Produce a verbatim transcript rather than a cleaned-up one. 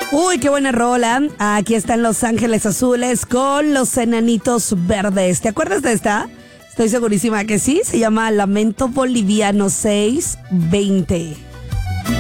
Uy, qué buena rola. Aquí están Los Ángeles Azules con Los Enanitos Verdes. ¿Te acuerdas de esta? Estoy segurísima que sí. Se llama Lamento Boliviano seiscientos veinte.